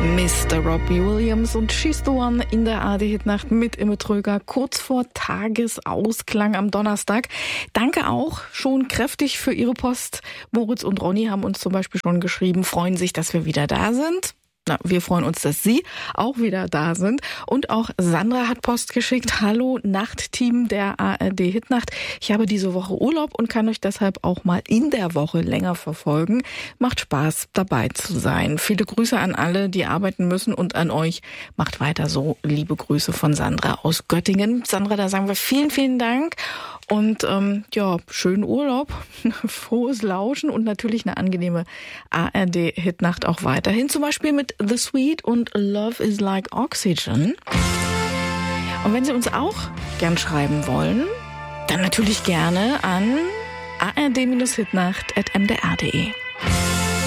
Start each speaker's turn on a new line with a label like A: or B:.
A: Mr. Robbie Williams und She's the One in der ARD-Hitnacht mit Imme Tröger kurz vor Tagesausklang am Donnerstag. Danke auch schon kräftig für Ihre Post. Moritz und Ronny haben uns zum Beispiel schon geschrieben, freuen sich, dass wir wieder da sind. Na, wir freuen uns, dass Sie auch wieder da sind. Und auch Sandra hat Post geschickt. Hallo, Nachtteam der ARD-Hitnacht. Ich habe diese Woche Urlaub und kann euch deshalb auch mal in der Woche länger verfolgen. Macht Spaß, dabei zu sein. Viele Grüße an alle, die arbeiten müssen, und an euch. Macht weiter so. Liebe Grüße von Sandra aus Göttingen. Sandra, da sagen wir vielen, vielen Dank. Und schönen Urlaub, frohes Lauschen und natürlich eine angenehme ARD-Hitnacht auch weiterhin. Zum Beispiel mit The Sweet und Love is Like Oxygen. Und wenn Sie uns auch gern schreiben wollen, dann natürlich gerne an ard-hitnacht@mdr.de.